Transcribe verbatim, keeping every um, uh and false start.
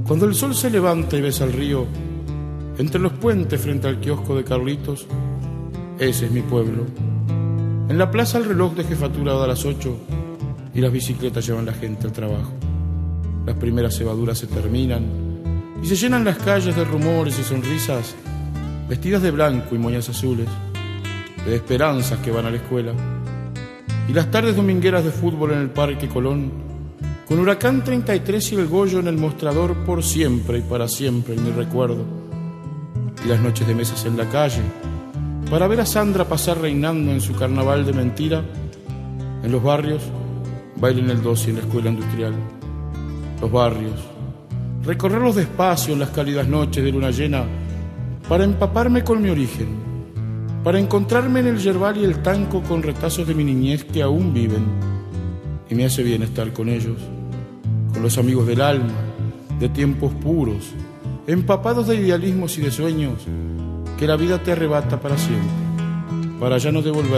Cuando el sol se levanta y besa el río, entre los puentes frente al kiosco de Carlitos, ese es mi pueblo. En la plaza el reloj de jefatura da las ocho y las bicicletas llevan la gente al trabajo. Las primeras cebaduras se terminan y se llenan las calles de rumores y sonrisas, vestidas de blanco y moñas azules, de esperanzas que van a la escuela. Y las tardes domingueras de fútbol en el Parque Colón, con Huracán treinta y tres y el Goyo en el mostrador por siempre y para siempre en mi recuerdo. Y las noches de mesas en la calle, para ver a Sandra pasar reinando en su carnaval de mentira. En los barrios, baile en el doce y en la escuela industrial. Los barrios, recorrerlos despacio en las cálidas noches de luna llena, para empaparme con mi origen, para encontrarme en el yerbal y el tanco con retazos de mi niñez que aún viven. Y me hace bien estar con ellos, con los amigos del alma, de tiempos puros, empapados de idealismos y de sueños que la vida te arrebata para siempre, para ya no devolver.